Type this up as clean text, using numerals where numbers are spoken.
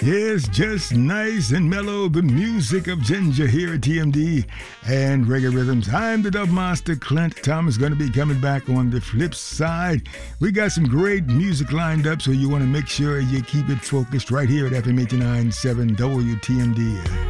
Yes, just nice and mellow, the music of Ginger here at TMD and Reggae Rhythms. I'm the Dub Master, Clint. Tom is going to be coming back on the flip side. We got some great music lined up, so you want to make sure you keep it focused right here at FM 89.7 WTMD.